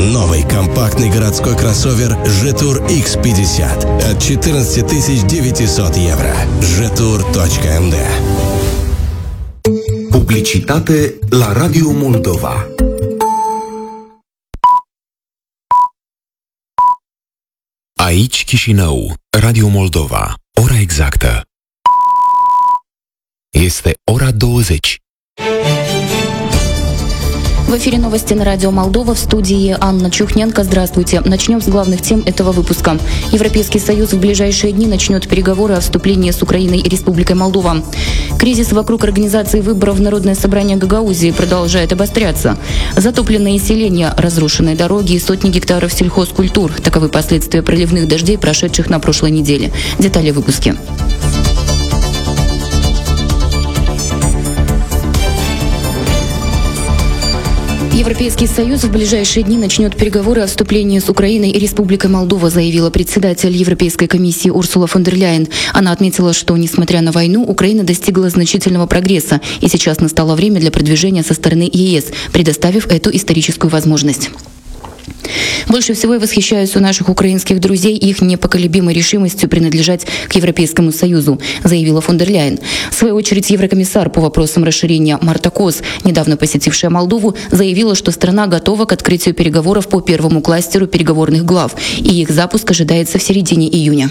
Новый компактный городской кроссовер Jetour X50 от 14 900 евро. Jetour.md. Publicitate la Radio Moldova. Aici Chișinău, Radio Moldova. Ora exactă este ora 20. В эфире новости на радио Молдова, в студии Анна Чухненко. Здравствуйте. Начнем с главных тем этого выпуска. Европейский Союз в ближайшие дни начнет переговоры о вступлении с Украиной и Республикой Молдова. Кризис вокруг организации выборов в Народное собрание Гагаузии продолжает обостряться. Затопленное селение, разрушенные дороги и сотни гектаров сельхозкультур. Таковы последствия проливных дождей, прошедших на прошлой неделе. Детали в выпуске. Европейский Союз в ближайшие дни начнет переговоры о вступлении с Украиной и Республикой Молдова, заявила председатель Европейской комиссии Урсула фон дер Ляйен. Она отметила, что, несмотря на войну, Украина достигла значительного прогресса, и сейчас настало время для продвижения со стороны ЕС, предоставив эту историческую возможность. Больше всего я восхищаюсь у наших украинских друзей их непоколебимой решимостью принадлежать к Европейскому Союзу, заявила фон дер Ляйен. В свою очередь, еврокомиссар по вопросам расширения Марта Кос, недавно посетившая Молдову, заявила, что страна готова к открытию переговоров по первому кластеру переговорных глав, и их запуск ожидается в середине июня.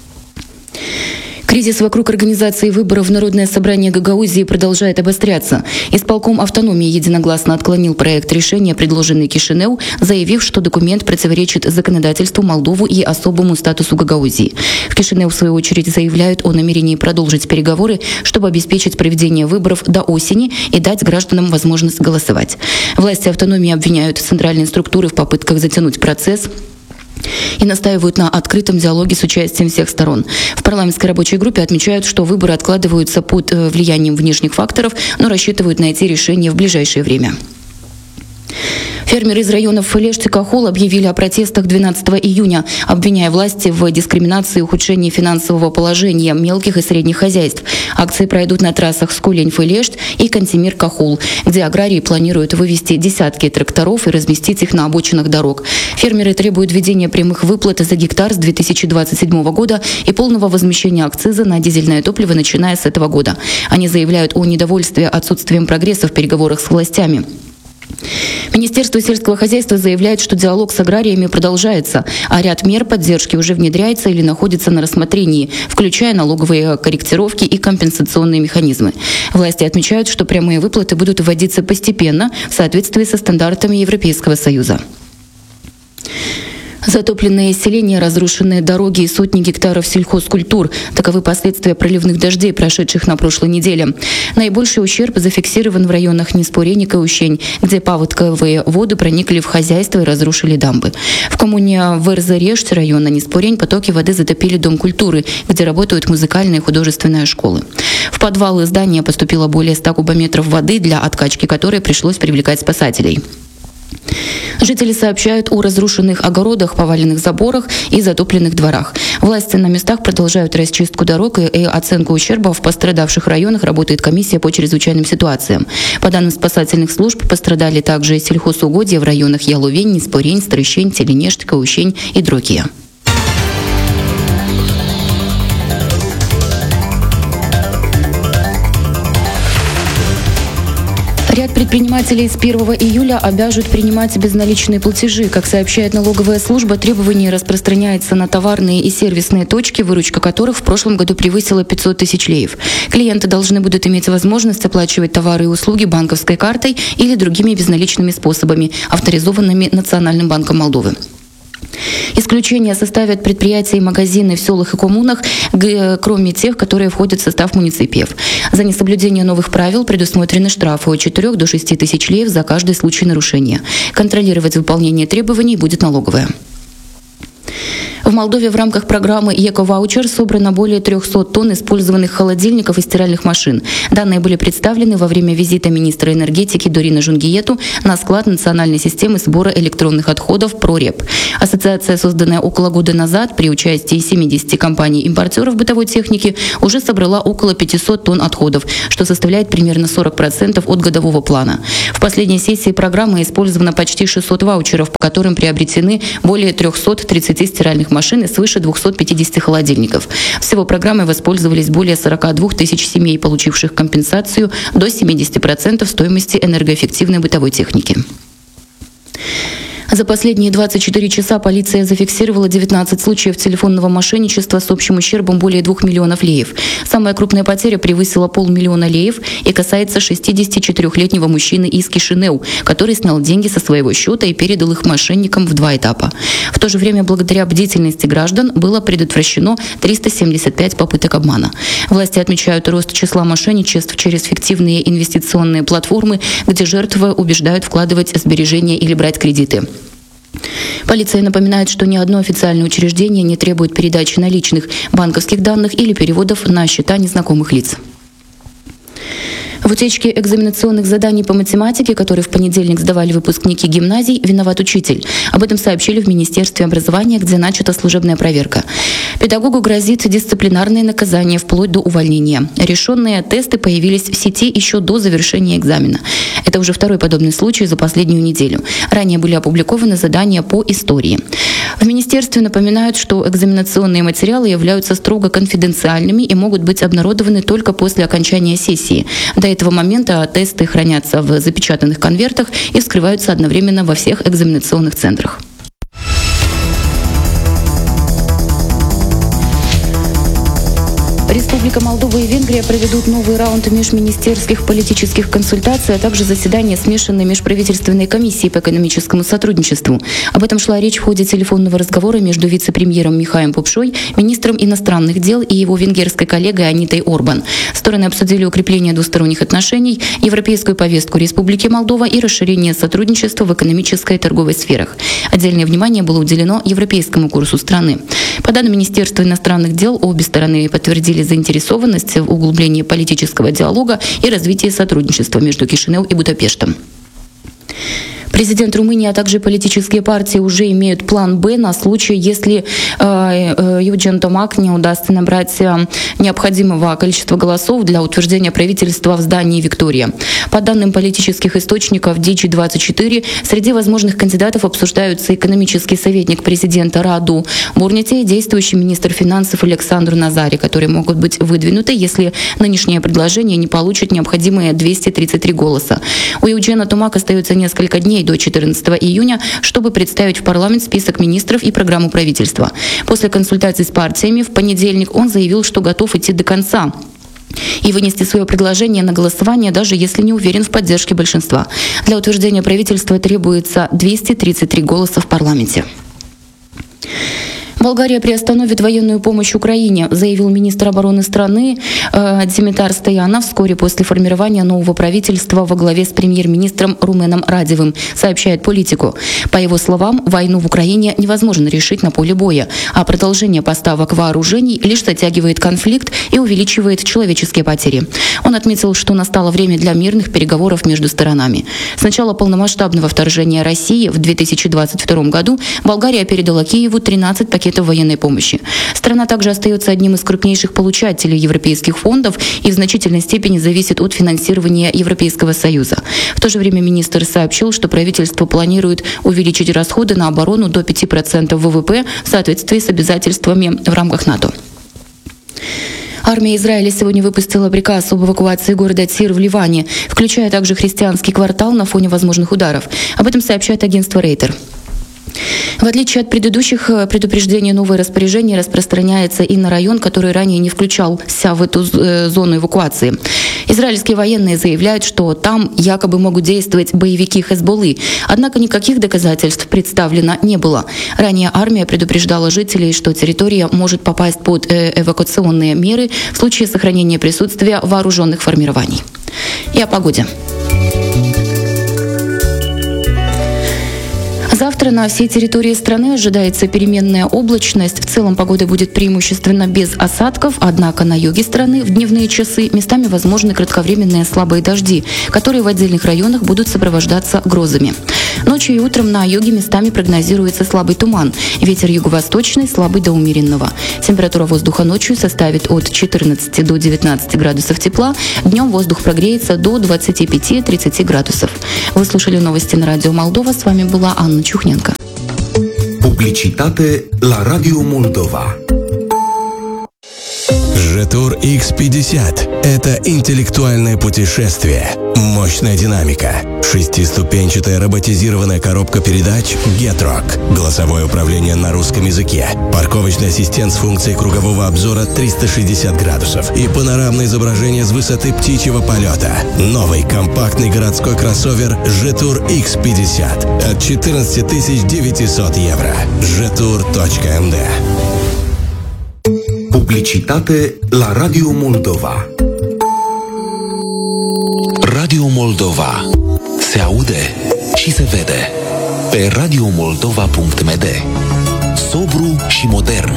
Кризис вокруг организации выборов в Народное собрание Гагаузии продолжает обостряться. Исполком автономии единогласно отклонил проект решения, предложенный Кишинев, заявив, что документ противоречит законодательству Молдовы и особому статусу Гагаузии. В Кишинев, в свою очередь, заявляют о намерении продолжить переговоры, чтобы обеспечить проведение выборов до осени и дать гражданам возможность голосовать. Власти автономии обвиняют центральные структуры в попытках затянуть процесс и настаивают на открытом диалоге с участием всех сторон. В парламентской рабочей группе отмечают, что выборы откладываются под влиянием внешних факторов, но рассчитывают найти решение в ближайшее время. Фермеры из районов Фэлешт и Кахол объявили о протестах 12 июня, обвиняя власти в дискриминации и ухудшении финансового положения мелких и средних хозяйств. Акции пройдут на трассах Скулень-Фэлешт и Кантемир-Кахол, где аграрии планируют вывести десятки тракторов и разместить их на обочинах дорог. Фермеры требуют введения прямых выплат за гектар с 2027 года и полного возмещения акциза на дизельное топливо, начиная с этого года. Они заявляют о недовольстве отсутствием прогресса в переговорах с властями. Министерство сельского хозяйства заявляет, что диалог с аграриями продолжается, а ряд мер поддержки уже внедряется или находится на рассмотрении, включая налоговые корректировки и компенсационные механизмы. Власти отмечают, что прямые выплаты будут вводиться постепенно в соответствии со стандартами Европейского Союза. Затопленное селение, разрушенные дороги и сотни гектаров сельхозкультур. Таковы последствия проливных дождей, прошедших на прошлой неделе. Наибольший ущерб зафиксирован в районах Неспорень и Каущень, где паводковые воды проникли в хозяйство и разрушили дамбы. В коммуне Верзарешт района Неспорень потоки воды затопили Дом культуры, где работают музыкальная и художественная школы. В подвалы здания поступило более 100 кубометров воды, для откачки которой пришлось привлекать спасателей. Жители сообщают о разрушенных огородах, поваленных заборах и затопленных дворах. Власти на местах продолжают расчистку дорог и оценку ущерба. В пострадавших районах работает комиссия по чрезвычайным ситуациям. По данным спасательных служб, пострадали также сельхозугодья в районах Яловень, Неспорень, Стрыщень, Теленешт, Каущень и другие. Ряд предпринимателей с 1 июля обяжут принимать безналичные платежи. Как сообщает налоговая служба, требование распространяется на товарные и сервисные точки, выручка которых в прошлом году превысила 500 тысяч леев. Клиенты должны будут иметь возможность оплачивать товары и услуги банковской картой или другими безналичными способами, авторизованными Национальным банком Молдовы. Исключение составят предприятия и магазины в селах и коммунах, кроме тех, которые входят в состав муниципиев. За несоблюдение новых правил предусмотрены штрафы от 4 до 6 тысяч леев за каждый случай нарушения. Контролировать выполнение требований будет налоговая. В Молдове в рамках программы «Эко-ваучер» собрано более 300 тонн использованных холодильников и стиральных машин. Данные были представлены во время визита министра энергетики Дорины Жунгиету на склад национальной системы сбора электронных отходов «Прореп». Ассоциация, созданная около года назад при участии 70 компаний-импортеров бытовой техники, уже собрала около 500 тонн отходов, что составляет примерно 40% от годового плана. В последней сессии программы использовано почти 600 ваучеров, по которым приобретены более 330 стиральных машин и свыше 250 холодильников. Всего программой воспользовались более 42 тысяч семей, получивших компенсацию до 70% стоимости энергоэффективной бытовой техники. За последние 24 часа полиция зафиксировала 19 случаев телефонного мошенничества с общим ущербом более 2 миллионов леев. Самая крупная потеря превысила 500 000 леев и касается 64-летнего мужчины из Кишинеу, который снял деньги со своего счета и передал их мошенникам в 2 этапа. В то же время, благодаря бдительности граждан, было предотвращено 375 попыток обмана. Власти отмечают рост числа мошенничеств через фиктивные инвестиционные платформы, где жертвы убеждают вкладывать сбережения или брать кредиты. Полиция напоминает, что ни одно официальное учреждение не требует передачи наличных банковских данных или переводов на счета незнакомых лиц. В утечке экзаменационных заданий по математике, которые в понедельник сдавали выпускники гимназий, виноват учитель. Об этом сообщили в Министерстве образования, где начата служебная проверка. Педагогу грозит дисциплинарное наказание вплоть до увольнения. Решенные тесты появились в сети еще до завершения экзамена. Это уже второй подобный случай за последнюю неделю. Ранее были опубликованы задания по истории. В министерстве напоминают, что экзаменационные материалы являются строго конфиденциальными и могут быть обнародованы только после окончания сессии. До этого момента тесты хранятся в запечатанных конвертах и вскрываются одновременно во всех экзаменационных центрах. Республика Молдова и Венгрия проведут новый раунд межминистерских политических консультаций, а также заседание смешанной межправительственной комиссии по экономическому сотрудничеству. Об этом шла речь в ходе телефонного разговора между вице-премьером Михаем Пупшой, министром иностранных дел и его венгерской коллегой Анитой Орбан. Стороны обсудили укрепление двусторонних отношений, европейскую повестку Республики Молдова и расширение сотрудничества в экономической и торговой сферах. Отдельное внимание было уделено европейскому курсу страны. По данным Министерства иностранных дел, обе стороны подтвердили заинтересованность в углублении политического диалога и развитии сотрудничества между Кишинеу и Будапештом. Президент Румынии, а также политические партии уже имеют план «Б» на случай, если Евген Томак не удастся набрать необходимого количества голосов для утверждения правительства в здании «Виктория». По данным политических источников Digi24, среди возможных кандидатов обсуждаются экономический советник президента Раду Бурнете и действующий министр финансов Александр Назари, которые могут быть выдвинуты, если нынешнее предложение не получит необходимые 233 голоса. У Евгена Томака остается несколько дней до 14 июня, чтобы представить в парламент список министров и программу правительства. После консультаций с партиями в понедельник он заявил, что готов идти до конца и вынести свое предложение на голосование, даже если не уверен в поддержке большинства. Для утверждения правительства требуется 233 голоса в парламенте. Болгария приостановит военную помощь Украине, заявил министр обороны страны Димитар Стоянов вскоре после формирования нового правительства во главе с премьер-министром Руменом Радевым, сообщает Политико. По его словам, войну в Украине невозможно решить на поле боя, а продолжение поставок вооружений лишь затягивает конфликт и увеличивает человеческие потери. Он отметил, что настало время для мирных переговоров между сторонами. С начала полномасштабного вторжения России в 2022 году Болгария передала Киеву 13 пакетов военной помощи. Страна также остается одним из крупнейших получателей европейских фондов и в значительной степени зависит от финансирования Европейского Союза. В то же время министр сообщил, что правительство планирует увеличить расходы на оборону до 5% ВВП в соответствии с обязательствами в рамках НАТО. Армия Израиля сегодня выпустила приказ об эвакуации города Тир в Ливане, включая также христианский квартал на фоне возможных ударов. Об этом сообщает агентство Рейтер. В отличие от предыдущих предупреждений, новое распоряжение распространяется и на район, который ранее не включался в эту зону эвакуации. Израильские военные заявляют, что там якобы могут действовать боевики Хезболлы, однако никаких доказательств представлено не было. Ранее армия предупреждала жителей, что территория может попасть под эвакуационные меры в случае сохранения присутствия вооруженных формирований. И о погоде. Завтра на всей территории страны ожидается переменная облачность. В целом погода будет преимущественно без осадков, однако на юге страны в дневные часы местами возможны кратковременные слабые дожди, которые в отдельных районах будут сопровождаться грозами. Ночью и утром на юге местами прогнозируется слабый туман. Ветер юго-восточный слабый до умеренного. Температура воздуха ночью составит от 14 до 19 градусов тепла. Днем воздух прогреется до 25-30 градусов. Вы слушали новости на радио Молдова. С вами была Анна Чухненко. Publicitate la Radio Moldova. Житур X50 – это интеллектуальное путешествие, мощная динамика, шестиступенчатая роботизированная коробка передач Getrock, голосовое управление на русском языке, парковочный ассистент с функцией кругового обзора 360 градусов и панорамное изображение с высоты птичьего полета. Новый компактный городской кроссовер Житур X50 от 14 900 евро. Житур.md. Publicitate la Radio Moldova. Radio Moldova. Se aude și se vede. Pe radiomoldova.md. Sobru și modern.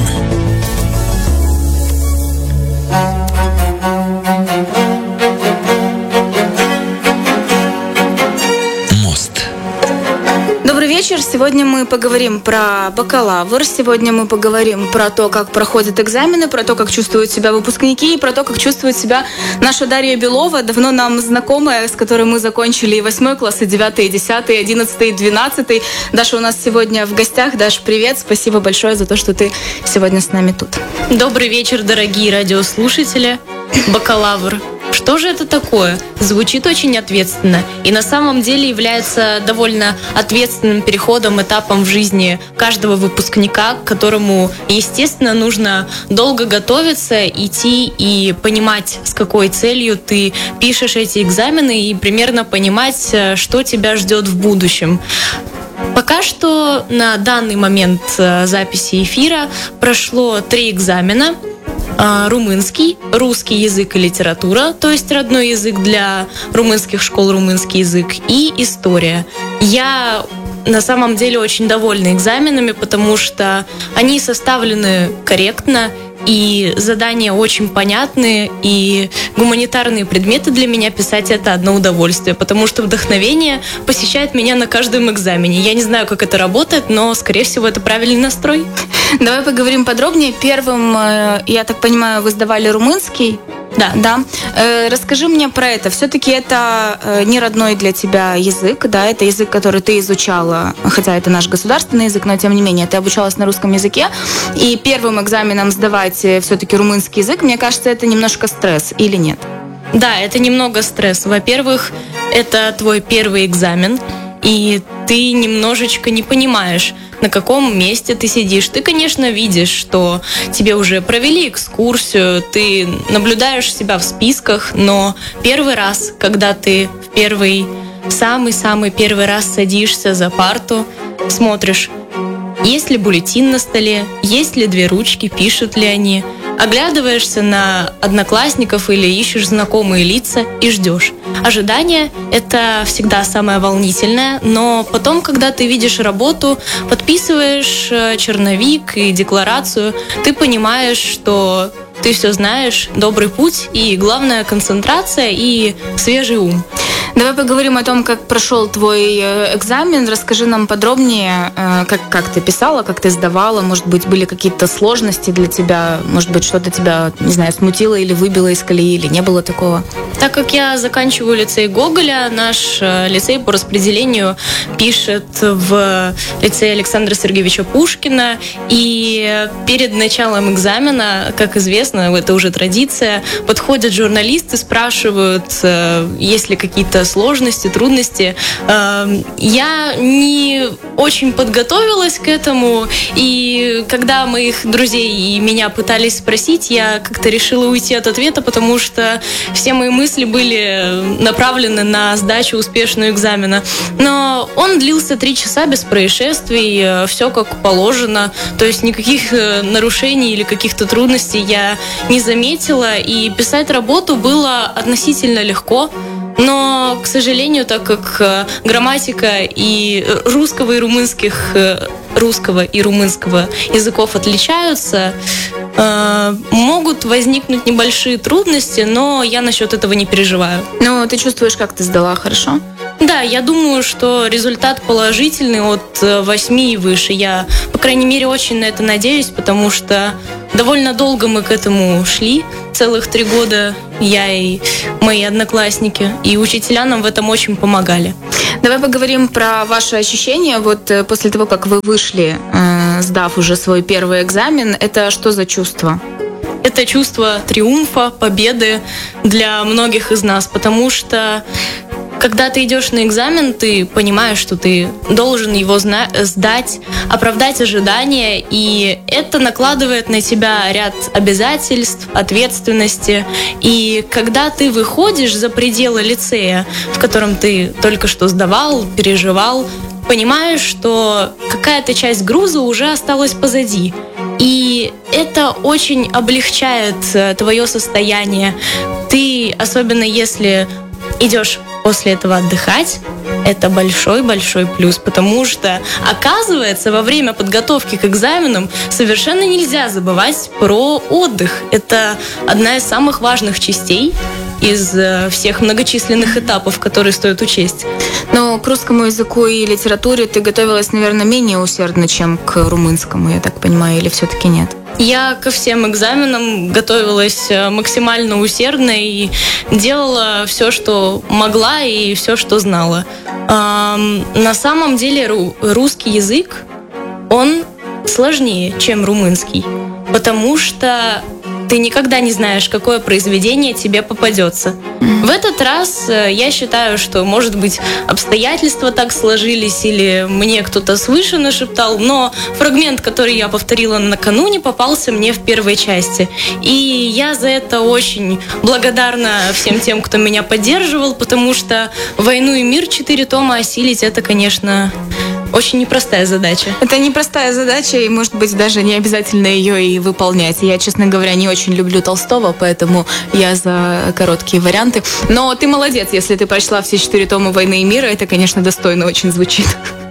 Вечер. Сегодня мы поговорим про бакалавр, сегодня мы поговорим про то, как проходят экзамены, про то, как чувствуют себя выпускники и про то, как чувствует себя наша Дарья Белова, давно нам знакомая, с которой мы закончили и 8 класс, и 9, и 10, и 11, и 12. Даша у нас сегодня в гостях. Даш, привет, спасибо большое за то, что ты сегодня с нами тут. Добрый вечер, дорогие радиослушатели. Бакалавр. Что же это такое? Звучит очень ответственно и на самом деле является довольно ответственным переходом, этапом в жизни каждого выпускника, к которому, естественно, нужно долго готовиться, идти и понимать, с какой целью ты пишешь эти экзамены и примерно понимать, что тебя ждет в будущем. Пока что на данный момент записи эфира прошло 3 экзамена. Румынский, русский язык и литература, то есть родной язык для румынских школ, румынский язык, и история. Я на самом деле очень довольна экзаменами, потому что они составлены корректно, и задания очень понятные, и гуманитарные предметы для меня писать — это одно удовольствие, потому что вдохновение посещает меня на каждом экзамене. Я не знаю, как это работает, но, скорее всего, это правильный настрой. Давай поговорим подробнее. Первым, я так понимаю, вы сдавали румынский? Да. Расскажи мне про это. Все-таки это не родной для тебя язык, да, это язык, который ты изучала, хотя это наш государственный язык, но тем не менее ты обучалась на русском языке, и первым экзаменом сдавать все-таки румынский язык, мне кажется, это немножко стресс, или нет? Да, это немного стресс. Во-первых, это твой первый экзамен, и ты немножечко не понимаешь, на каком месте ты сидишь. Ты, конечно, видишь, что тебе уже провели экскурсию, ты наблюдаешь себя в списках, но первый раз, когда ты в самый-самый первый раз садишься за парту, смотришь, есть ли бюллетень на столе, есть ли 2 ручки, пишут ли они, оглядываешься на одноклассников или ищешь знакомые лица и ждешь. Ожидание — это всегда самое волнительное, но потом, когда ты видишь работу, подписываешь черновик и декларацию, ты понимаешь, что ты все знаешь, добрый путь и, главное, концентрация и свежий ум. Давай поговорим о том, как прошел твой экзамен. Расскажи нам подробнее, как ты писала, как ты сдавала. Может быть, были какие-то сложности для тебя? Может быть, что-то тебя, не знаю, смутило или выбило из колеи, или не было такого? Так как я заканчиваю лицей Гоголя, наш лицей по распределению пишет в лицее Александра Сергеевича Пушкина. И перед началом экзамена, как известно, это уже традиция, подходят журналисты, спрашивают, есть ли какие-то сложности, трудности. Я не очень подготовилась к этому, и когда моих друзей и меня пытались спросить, я как-то решила уйти от ответа, потому что все мои мысли были направлены на сдачу успешного экзамена. Но он длился 3 часа без происшествий, все как положено, то есть никаких нарушений или каких-то трудностей я не заметила, и писать работу было относительно легко. Но, к сожалению, так как грамматика и русского и румынского языков отличаются, могут возникнуть небольшие трудности, но я насчет этого не переживаю. Ну, ты чувствуешь, как ты сдала хорошо? Да, я думаю, что результат положительный от 8 и выше. Я, по крайней мере, очень на это надеюсь, потому что довольно долго мы к этому шли. Целых 3 года я и мои одноклассники, и учителя нам в этом очень помогали. Давай поговорим про ваши ощущения. Вот после того, как вы вышли, сдав уже свой первый экзамен, это что за чувство? Это чувство триумфа, победы для многих из нас, потому что когда ты идешь на экзамен, ты понимаешь, что ты должен его сдать, оправдать ожидания, и это накладывает на тебя ряд обязательств, ответственности. И когда ты выходишь за пределы лицея, в котором ты только что сдавал, переживал, понимаешь, что какая-то часть груза уже осталась позади. И это очень облегчает твое состояние. Ты, особенно если идешь после этого отдыхать, это большой-большой плюс, потому что, оказывается, во время подготовки к экзаменам совершенно нельзя забывать про отдых. Это одна из самых важных частей из всех многочисленных этапов, которые стоит учесть. Но к русскому языку и литературе ты готовилась, наверное, менее усердно, чем к румынскому, я так понимаю, или все-таки нет? Я ко всем экзаменам готовилась максимально усердно и делала все, что могла, и все, что знала. На самом деле русский язык, он сложнее, чем румынский, потому что ты никогда не знаешь, какое произведение тебе попадется. В этот раз я считаю, что, может быть, обстоятельства так сложились, или мне кто-то свыше нашептал, но фрагмент, который я повторила накануне, попался мне в первой части. И я за это очень благодарна всем тем, кто меня поддерживал, потому что «Войну и мир» 4 тома осилить — это, конечно, очень непростая задача. Это непростая задача, и, может быть, даже не обязательно ее и выполнять. Я, честно говоря, не очень люблю Толстого, поэтому я за короткие варианты. Но ты молодец, если ты прочла все 4 тома «Войны и мира». Это, конечно, достойно очень звучит.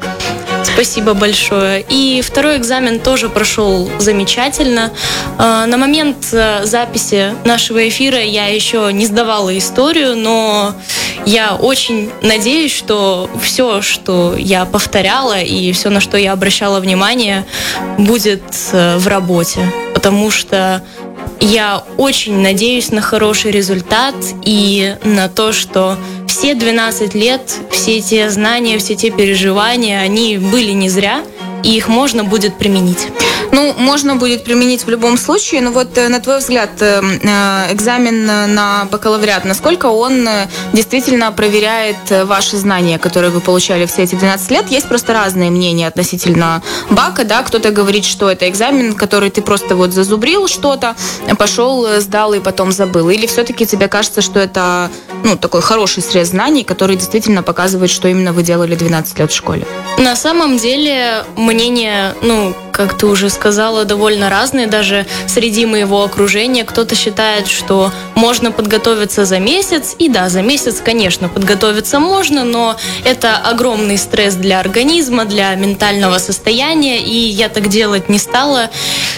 Спасибо большое. И второй экзамен тоже прошел замечательно. На момент записи нашего эфира я еще не сдавала историю, но я очень надеюсь, что все, что я повторяла, и все, на что я обращала внимание, будет в работе. Потому что я очень надеюсь на хороший результат и на то, что все 12 лет, все те знания, все те переживания, они были не зря, и их можно будет применить. Ну, можно будет применить в любом случае, но вот на твой взгляд, экзамен на бакалавриат, насколько он действительно проверяет ваши знания, которые вы получали все эти 12 лет? Есть просто разные мнения относительно бака, да, кто-то говорит, что это экзамен, который ты просто вот зазубрил что-то, пошел, сдал и потом забыл. Или все-таки тебе кажется, что это, ну, такой хороший срез знаний, который действительно показывает, что именно вы делали 12 лет в школе? На самом деле мнения, как ты уже сказала, довольно разные. Даже среди моего окружения кто-то считает, что можно подготовиться за месяц. И да, за месяц, конечно, подготовиться можно, но это огромный стресс для организма, для ментального состояния, и я так делать не стала.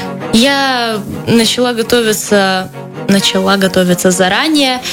Я начала готовиться заранее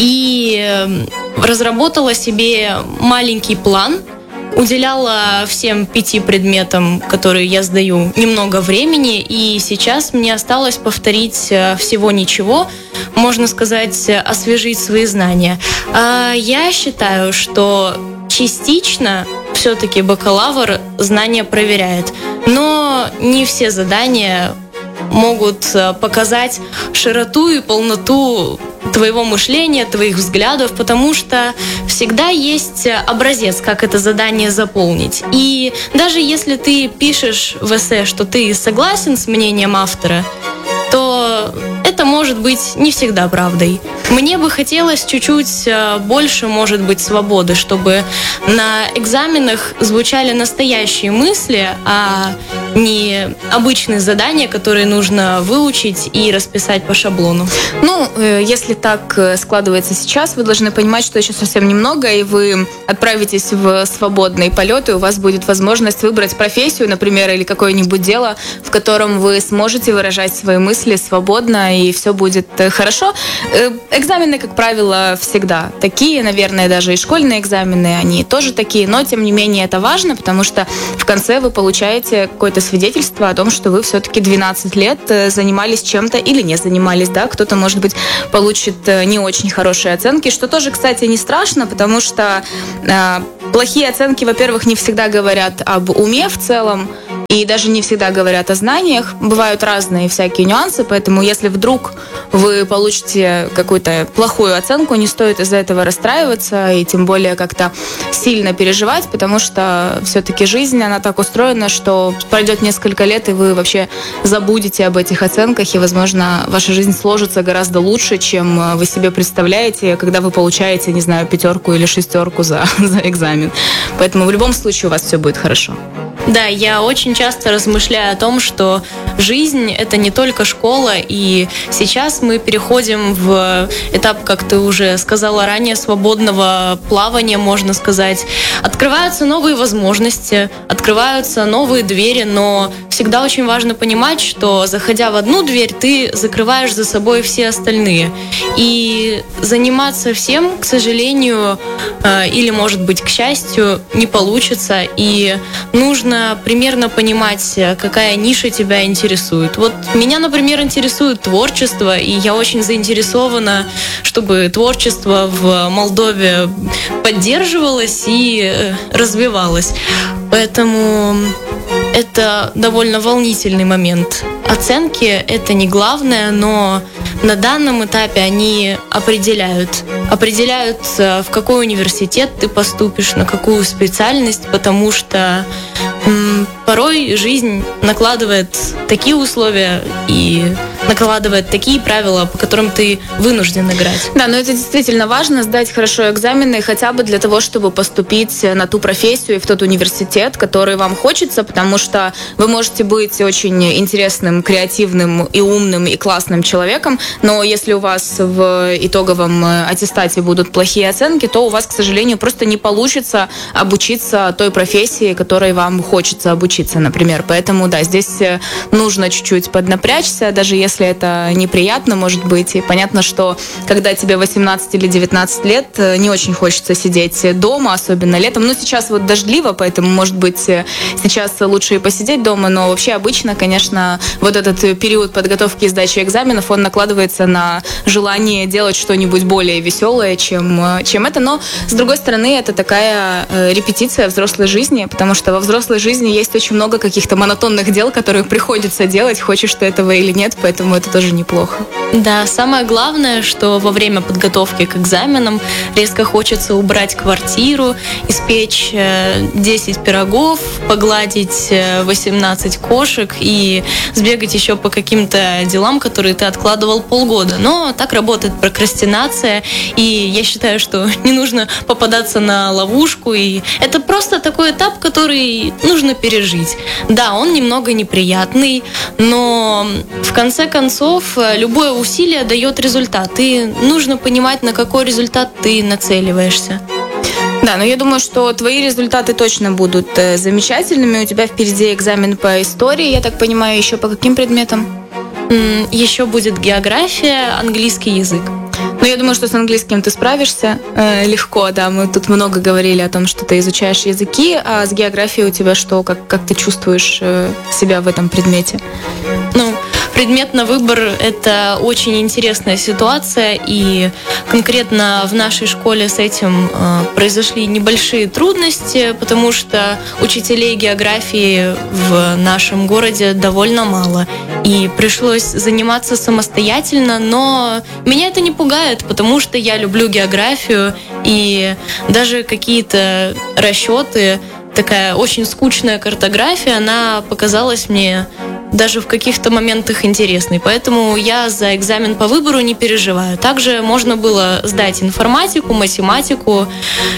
и разработала себе маленький план, уделяла всем 5 предметам, которые я сдаю, немного времени, и сейчас мне осталось повторить всего ничего, можно сказать, освежить свои знания. Я считаю, что частично все-таки бакалавр знания проверяет, но не все задания могут показать широту и полноту твоего мышления, твоих взглядов, потому что всегда есть образец, как это задание заполнить. И даже если ты пишешь в эссе, что ты согласен с мнением автора, то это может быть не всегда правдой. Мне бы хотелось чуть-чуть больше, может быть, свободы, чтобы на экзаменах звучали настоящие мысли, а не обычные задания, которые нужно выучить и расписать по шаблону. Ну, если так складывается сейчас, вы должны понимать, что еще совсем немного, и вы отправитесь в свободный полет, и у вас будет возможность выбрать профессию, например, или какое-нибудь дело, в котором вы сможете выражать свои мысли свободно, и все будет хорошо. Экзамены, как правило, всегда такие, наверное, даже и школьные экзамены, они тоже такие, но, тем не менее, это важно, потому что в конце вы получаете какое-то свидетельство о том, что вы все-таки 12 лет занимались чем-то или не занимались, да, кто-то, может быть, получит не очень хорошие оценки, что тоже, кстати, не страшно, потому что плохие оценки, во-первых, не всегда говорят об уме в целом, и даже не всегда говорят о знаниях. Бывают разные всякие нюансы, поэтому если вдруг вы получите какую-то плохую оценку, не стоит из-за этого расстраиваться и тем более как-то сильно переживать, потому что все-таки жизнь, она так устроена, что пройдет несколько лет, и вы вообще забудете об этих оценках, и, возможно, ваша жизнь сложится гораздо лучше, чем вы себе представляете, когда вы получаете, не знаю, 5 или 6 за экзамен. Поэтому в любом случае у вас все будет хорошо. Да, я очень часто размышляю о том, что жизнь — это не только школа, и сейчас мы переходим в этап, как ты уже сказала ранее, свободного плавания, можно сказать. Открываются новые возможности, открываются новые двери, но всегда очень важно понимать, что, заходя в одну дверь, ты закрываешь за собой все остальные. И заниматься всем, к сожалению, или, может быть, к счастью, не получится, и нужно примерно понимать, какая ниша тебя интересует. Вот меня, например, интересует творчество, и я очень заинтересована, чтобы творчество в Молдове поддерживалось и развивалось. Поэтому это довольно волнительный момент. Оценки — это не главное, но на данном этапе они определяют, в какой университет ты поступишь, на какую специальность, потому что порой жизнь накладывает такие условия и накладывает такие правила, по которым ты вынужден играть. Да, но это действительно важно, сдать хорошо экзамены хотя бы для того, чтобы поступить на ту профессию и в тот университет, который вам хочется, потому что вы можете быть очень интересным, креативным и умным и классным человеком, но если у вас в итоговом аттестате будут плохие оценки, то у вас, к сожалению, просто не получится обучиться той профессии, которой вам хочется обучиться, например. Поэтому, да, здесь нужно чуть-чуть поднапрячься, даже если это неприятно, может быть. И понятно, что когда тебе 18 или 19 лет, не очень хочется сидеть дома, особенно летом. Ну, сейчас вот дождливо, поэтому, может быть, сейчас лучше и посидеть дома, но вообще обычно, конечно, вот этот период подготовки и сдачи экзаменов, он накладывается на желание делать что-нибудь более веселое, чем это. Но, с другой стороны, это такая репетиция взрослой жизни, потому что во взрослой жизни есть очень много каких-то монотонных дел, которые приходится делать, хочешь ты этого или нет, поэтому это тоже неплохо. Да, самое главное, что во время подготовки к экзаменам резко хочется убрать квартиру, испечь 10 пирогов, погладить 18 кошек и сбегать еще по каким-то делам, которые ты откладывал полгода. Но так работает прокрастинация, и я считаю, что не нужно попадаться на ловушку, и это просто такой этап, который нужно пережить. Да, он немного неприятный, но в конце концов любое усилие дает результат, и нужно понимать, на какой результат ты нацеливаешься. Да, но я думаю, что твои результаты точно будут замечательными. У тебя впереди экзамен по истории, я так понимаю, еще по каким предметам? Еще будет география, английский язык. Ну, я думаю, что с английским ты справишься легко, да. Мы тут много говорили о том, что ты изучаешь языки, а с географией у тебя что? Как ты чувствуешь себя в этом предмете? Ну, предмет на выбор — это очень интересная ситуация, и конкретно в нашей школе с этим произошли небольшие трудности, потому что учителей географии в нашем городе довольно мало, и пришлось заниматься самостоятельно, но меня это не пугает, потому что я люблю географию, и даже какие-то расчеты, такая очень скучная картография, она показалась мне даже в каких-то моментах интересный. Поэтому я за экзамен по выбору не переживаю. Также можно было сдать информатику, математику,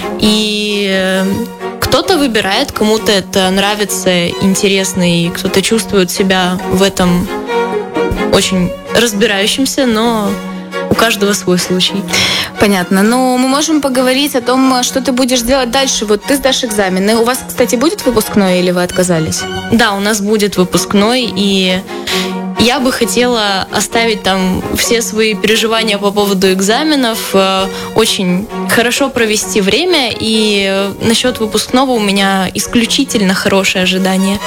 и кто-то выбирает, кому-то это нравится, интересно, и кто-то чувствует себя в этом очень разбирающимся, но у каждого свой случай. Понятно. Но мы можем поговорить о том, что ты будешь делать дальше. Вот ты сдашь экзамены. У вас, кстати, будет выпускной или вы отказались? Да, у нас будет выпускной, и я бы хотела оставить там все свои переживания по поводу экзаменов, очень хорошо провести время, и насчет выпускного у меня исключительно хорошее ожидание.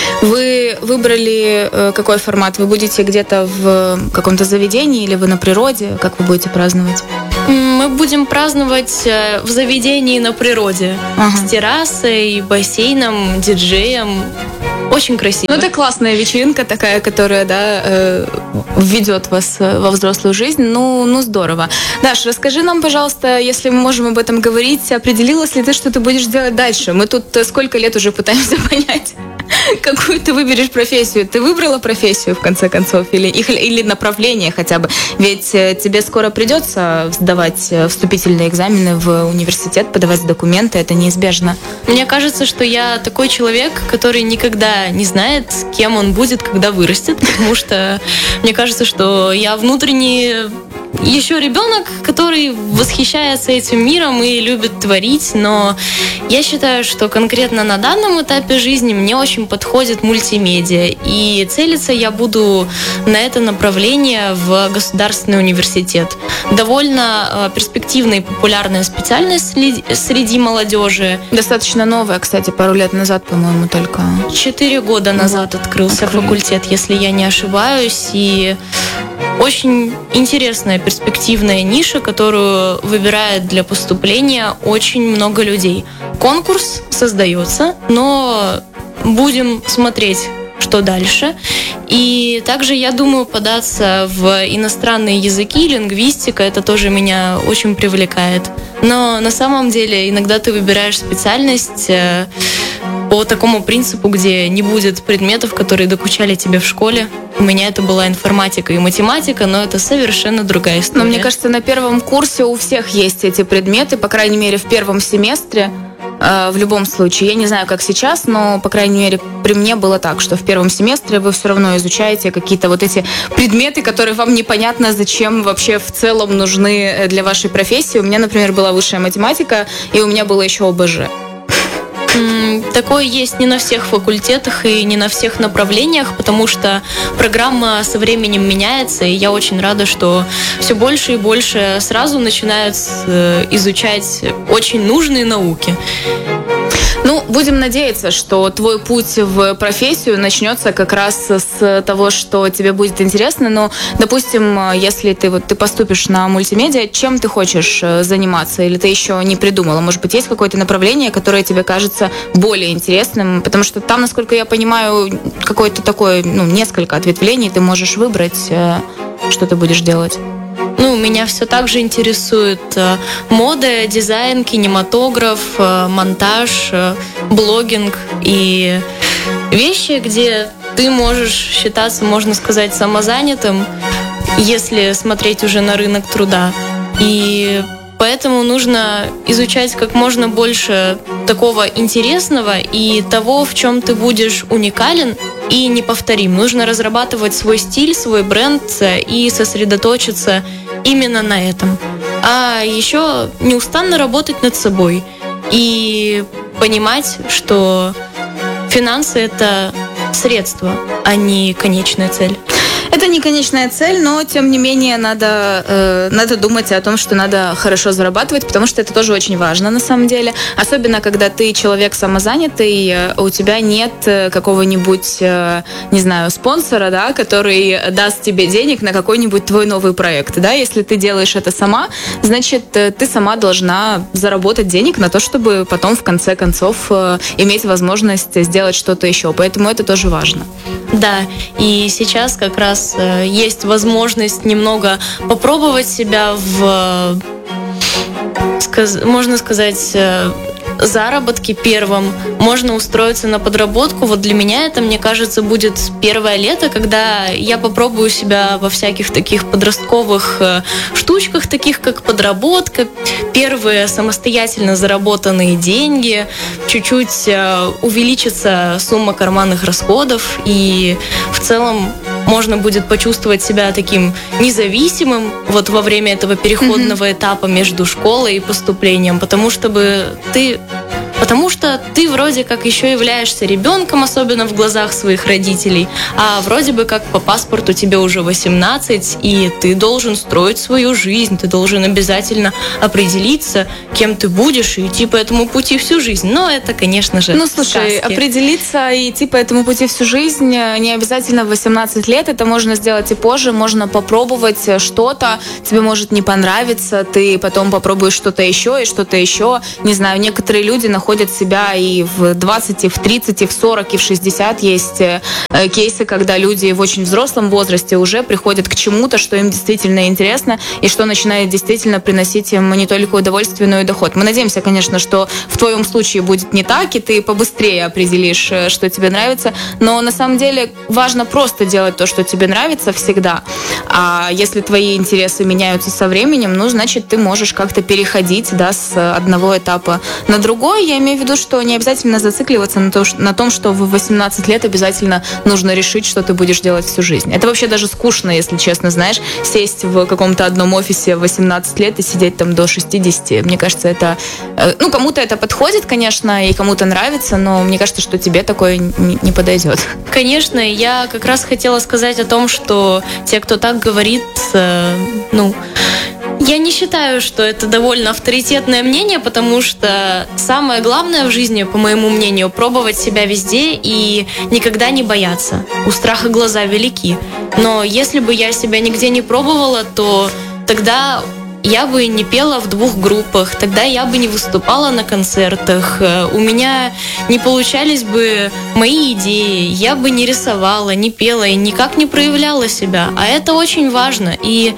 Вы выбрали какой формат? Вы будете где-то в каком-то заведении или вы на природе? Как вы будете праздновать? Мы будем праздновать в заведении на природе. С террасой, бассейном, диджеем. Очень красиво. Ну, это классная вечеринка такая, которая, да, введет вас во взрослую жизнь. Ну, здорово. Даш, расскажи нам, пожалуйста, если мы можем об этом говорить, определилась ли ты, что ты будешь делать дальше? Мы тут сколько лет уже пытаемся понять, какую ты выберешь профессию. Ты выбрала профессию, в конце концов, или направление хотя бы? Ведь тебе скоро придется сдавать вступительные экзамены в университет, подавать документы, это неизбежно. Мне кажется, что я такой человек, который никогда не знает, кем он будет, когда вырастет, потому что мне кажется, что я внутренне еще ребенок, который восхищается этим миром и любит творить, но я считаю, что конкретно на данном этапе жизни мне очень подходит мультимедиа, и целиться я буду на это направление в государственный университет. Довольно перспективная и популярная специальность среди молодежи. Достаточно новая, кстати, пару лет назад, по-моему, только. 4 года назад открылся факультет, если я не ошибаюсь, и очень интересная перспективная ниша, которую выбирает для поступления очень много людей. Конкурс создается, но будем смотреть, что дальше. И также я думаю податься в иностранные языки, лингвистика, это тоже меня очень привлекает. Но на самом деле иногда ты выбираешь специальность по такому принципу, где не будет предметов, которые докучали тебе в школе. У меня это была информатика и математика, но это совершенно другая история. Но мне кажется, на первом курсе у всех есть эти предметы, по крайней мере, в первом семестре. В любом случае, я не знаю, как сейчас, но, по крайней мере, при мне было так, что в первом семестре вы все равно изучаете какие-то вот эти предметы, которые вам непонятно, зачем вообще в целом нужны для вашей профессии. У меня, например, была высшая математика, и у меня было еще ОБЖ. Такое есть не на всех факультетах и не на всех направлениях, потому что программа со временем меняется, и я очень рада, что все больше и больше сразу начинают изучать очень нужные науки. Ну, будем надеяться, что твой путь в профессию начнется как раз с того, что тебе будет интересно. Но, допустим, если ты поступишь на мультимедиа, чем ты хочешь заниматься? Или ты еще не придумала? Может быть, есть какое-то направление, которое тебе кажется более интересным? Потому что там, насколько я понимаю, какое-то такое, несколько ответвлений ты можешь выбрать, что ты будешь делать. Меня все так же интересует мода, дизайн, кинематограф, монтаж, блогинг и вещи, где ты можешь считаться, можно сказать, самозанятым, если смотреть уже на рынок труда. И поэтому нужно изучать как можно больше такого интересного и того, в чем ты будешь уникален и неповторим. Нужно разрабатывать свой стиль, свой бренд и сосредоточиться именно на этом. А еще неустанно работать над собой и понимать, что финансы — это средство, а не конечная цель. Это не конечная цель, но, тем не менее, надо думать о том, что надо хорошо зарабатывать, потому что это тоже очень важно, на самом деле. Особенно, когда ты человек самозанятый, у тебя нет какого-нибудь, не знаю, спонсора, да, который даст тебе денег на какой-нибудь твой новый проект. Да? Если ты делаешь это сама, значит, ты сама должна заработать денег на то, чтобы потом, в конце концов, иметь возможность сделать что-то еще. Поэтому это тоже важно. Да, и сейчас как раз есть возможность немного попробовать себя в, можно сказать, заработке первом можно устроиться на подработку. Вот для меня это, мне кажется, будет первое лето, когда я попробую себя во всяких таких подростковых штучках, таких как подработка, первые самостоятельно заработанные деньги, чуть-чуть увеличится сумма карманных расходов, и в целом можно будет почувствовать себя таким независимым вот во время этого переходного этапа между школой и поступлением, потому что ты вроде как еще являешься ребенком, особенно в глазах своих родителей, а вроде бы как по паспорту тебе уже 18, и ты должен строить свою жизнь, ты должен обязательно определиться, кем ты будешь, и идти по этому пути всю жизнь. Но это, конечно же, слушай, сказки. Определиться и идти по этому пути всю жизнь не обязательно в 18 лет, это можно сделать и позже, можно попробовать что-то, тебе может не понравиться, ты потом попробуешь что-то еще и что-то еще. Не знаю, некоторые люди находят себя и в 20, и в 30, и в 40, и в 60. Есть кейсы, когда люди в очень взрослом возрасте уже приходят к чему-то, что им действительно интересно, и что начинает действительно приносить им не только удовольствие, но и доход. Мы надеемся, конечно, что в твоем случае будет не так, и ты побыстрее определишь, что тебе нравится, но на самом деле важно просто делать то, что тебе нравится всегда. А если твои интересы меняются со временем, значит, ты можешь как-то переходить, с одного этапа на другой. Я имею в виду, что не обязательно зацикливаться на том, что в 18 лет обязательно нужно решить, что ты будешь делать всю жизнь. Это вообще даже скучно, если честно, знаешь, сесть в каком-то одном офисе в 18 лет и сидеть там до 60. Мне кажется, это... кому-то это подходит, конечно, и кому-то нравится, но мне кажется, что тебе такое не подойдет. Конечно, я как раз хотела сказать о том, что те, кто так говорит, я не считаю, что это довольно авторитетное мнение, потому что самое главное в жизни, по моему мнению, пробовать себя везде и никогда не бояться. У страха глаза велики. Но если бы я себя нигде не пробовала, то тогда я бы не пела в 2 группах, тогда я бы не выступала на концертах, у меня не получались бы мои идеи, я бы не рисовала, не пела и никак не проявляла себя. А это очень важно, и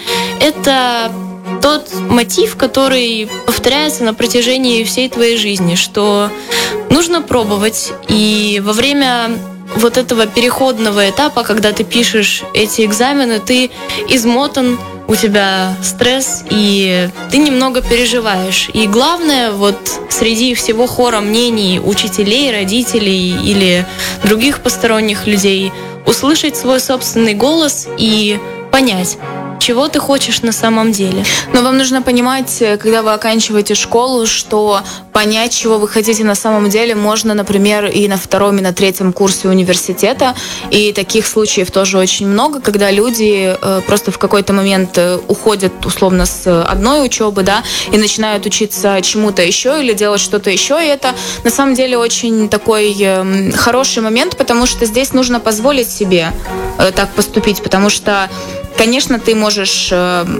это тот мотив, который повторяется на протяжении всей твоей жизни, что нужно пробовать, и во время вот этого переходного этапа, когда ты пишешь эти экзамены, ты измотан, у тебя стресс, и ты немного переживаешь. И главное, среди всего хора мнений учителей, родителей или других посторонних людей, услышать свой собственный голос и понять, чего ты хочешь на самом деле. Но вам нужно понимать, когда вы оканчиваете школу, что понять, чего вы хотите на самом деле, можно, например, и на 2-м, и на 3-м курсе университета. И таких случаев тоже очень много, когда люди просто в какой-то момент уходят условно с одной учебы, и начинают учиться чему-то еще или делать что-то еще. И это на самом деле очень такой хороший момент, потому что здесь нужно позволить себе так поступить, потому что конечно, ты можешь,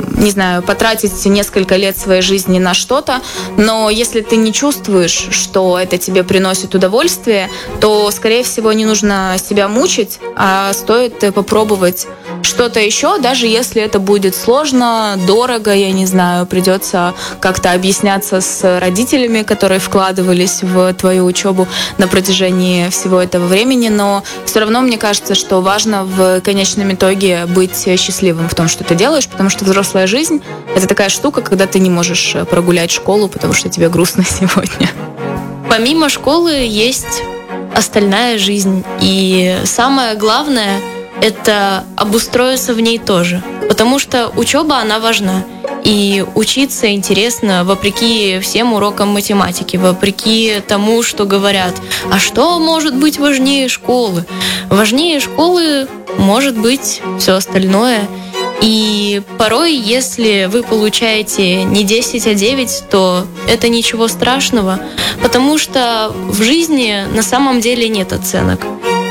потратить несколько лет своей жизни на что-то, но если ты не чувствуешь, что это тебе приносит удовольствие, то, скорее всего, не нужно себя мучить, а стоит попробовать что-то еще, даже если это будет сложно, дорого, придется как-то объясняться с родителями, которые вкладывались в твою учебу на протяжении всего этого времени, но все равно мне кажется, что важно в конечном итоге быть счастливым в том, что ты делаешь, потому что взрослая жизнь — это такая штука, когда ты не можешь прогулять школу, потому что тебе грустно сегодня. Помимо школы есть остальная жизнь, и самое главное — это обустроиться в ней тоже, потому что учеба, она важна. И учиться интересно, вопреки всем урокам математики, вопреки тому, что говорят. А что может быть важнее школы? Важнее школы может быть все остальное. И порой, если вы получаете не 10, а 9, то это ничего страшного, потому что в жизни на самом деле нет оценок.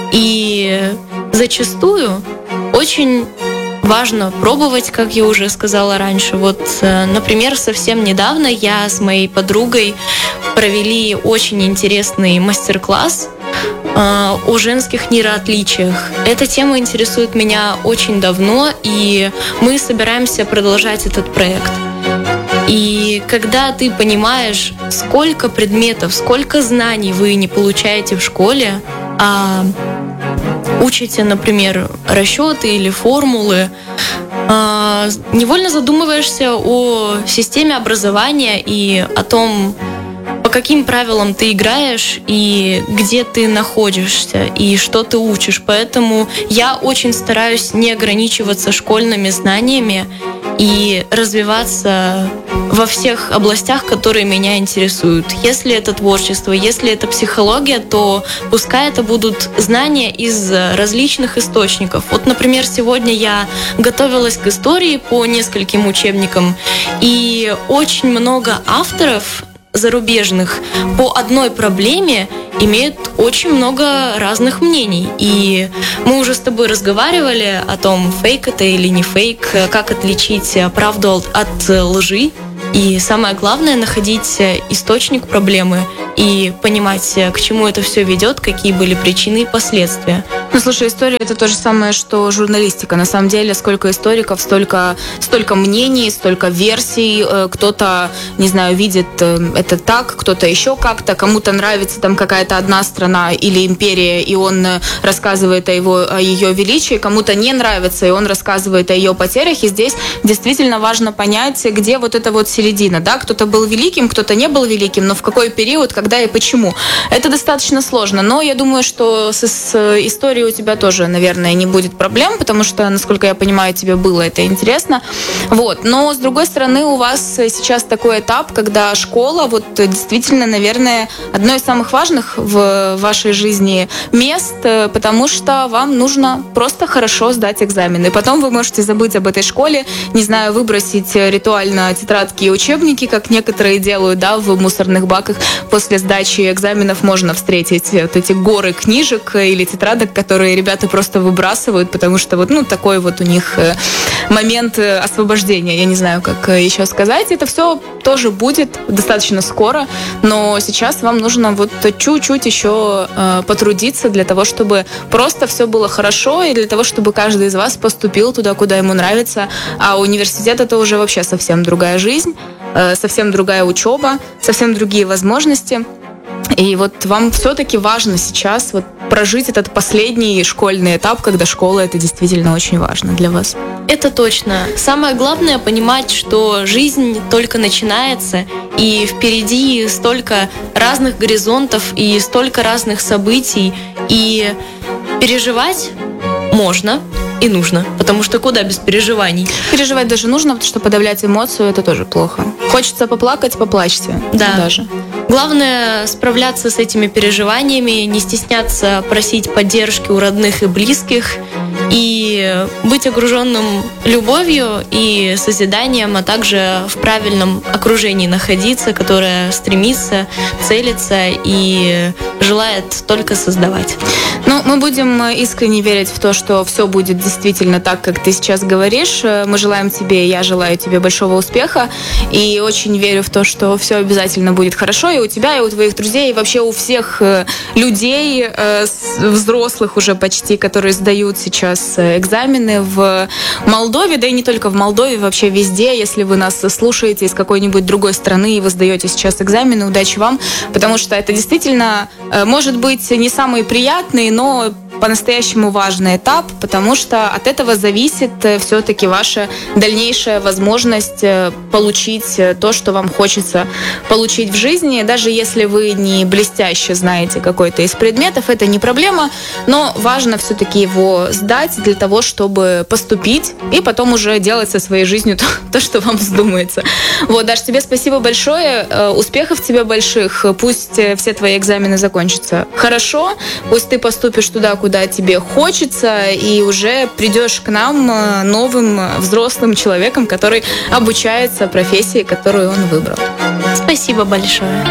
И зачастую очень важно пробовать, как я уже сказала раньше. Например, совсем недавно я с моей подругой провели очень интересный мастер-класс о женских нейроотличиях. Эта тема интересует меня очень давно, и мы собираемся продолжать этот проект. И когда ты понимаешь, сколько предметов, сколько знаний вы не получаете в школе, а учите, например, расчеты или формулы, невольно задумываешься о системе образования и о том, по каким правилам ты играешь и где ты находишься и что ты учишь. Поэтому я очень стараюсь не ограничиваться школьными знаниями и развиваться во всех областях, которые меня интересуют. Если это творчество, если это психология, то пускай это будут знания из различных источников. Вот, например, сегодня я готовилась к истории по нескольким учебникам, и очень много авторов зарубежных по одной проблеме имеют очень много разных мнений. И мы уже с тобой разговаривали о том, фейк это или не фейк, как отличить правду от лжи. И самое главное — находить источник проблемы и понимать, к чему это все ведет, какие были причины и последствия. Ну, слушай, история — это то же самое, что журналистика. На самом деле, сколько историков, столько мнений, столько версий. Кто-то, не знаю, видит это так, кто-то еще как-то. Кому-то нравится там какая-то одна страна или империя, и он рассказывает о ее величии. Кому-то не нравится, и он рассказывает о ее потерях. И здесь действительно важно понять, где вот эта вот середина. Да? Кто-то был великим, кто-то не был великим, но в какой период, когда и почему. Это достаточно сложно. Но я думаю, что с историей у тебя тоже, наверное, не будет проблем, потому что, насколько я понимаю, тебе было это интересно. Вот. Но, с другой стороны, у вас сейчас такой этап, когда школа, вот действительно, наверное, одно из самых важных в вашей жизни мест, потому что вам нужно просто хорошо сдать экзамены. Потом вы можете забыть об этой школе, не знаю, выбросить ритуально тетрадки и учебники, как некоторые делают, да, в мусорных баках. После сдачи экзаменов можно встретить вот эти горы книжек или тетрадок, которые ребята просто выбрасывают, потому что вот, ну, такой вот у них момент освобождения. Я не знаю, как еще сказать. Это все тоже будет достаточно скоро, но сейчас вам нужно вот чуть-чуть еще потрудиться для того, чтобы просто все было хорошо и для того, чтобы каждый из вас поступил туда, куда ему нравится. А университет — это уже вообще совсем другая жизнь, совсем другая учеба, совсем другие возможности. И вот вам все-таки важно сейчас вот прожить этот последний школьный этап, когда школа — это действительно очень важно для вас. Это точно. Самое главное — понимать, что жизнь только начинается, и впереди столько разных горизонтов и столько разных событий, и переживать можно и нужно, потому что куда без переживаний? Переживать даже нужно, потому что подавлять эмоцию — это тоже плохо. Хочется поплакать — поплачьте. Да. Даже. Главное — справляться с этими переживаниями, не стесняться просить поддержки у родных и близких, и быть окруженным любовью и созиданием, а также в правильном окружении находиться, которое стремится, целится и желает только создавать. Ну, мы будем искренне верить в то, что все будет действительно так, как ты сейчас говоришь. Мы желаем тебе, я желаю тебе большого успеха, и очень верю в то, что все обязательно будет хорошо и у тебя, и у твоих друзей, и вообще у всех людей, взрослых уже почти, которые сдают сейчас экзамены в Молдове, да и не только в Молдове, вообще везде. Если вы нас слушаете из какой-нибудь другой страны и вы сдаете сейчас экзамены, удачи вам, потому что это действительно может быть не самый приятный, но по-настоящему важный этап, потому что от этого зависит все-таки ваша дальнейшая возможность получить то, что вам хочется получить в жизни. Даже если вы не блестяще знаете какой-то из предметов, это не проблема, но важно все-таки его сдать для того, чтобы поступить и потом уже делать со своей жизнью то, что вам вздумается. Вот, Даш, тебе спасибо большое, успехов тебе больших, пусть все твои экзамены закончатся хорошо, пусть ты поступишь туда, куда тебе хочется, и уже придешь к нам новым взрослым человеком, который обучается профессии, которую он выбрал. Спасибо большое.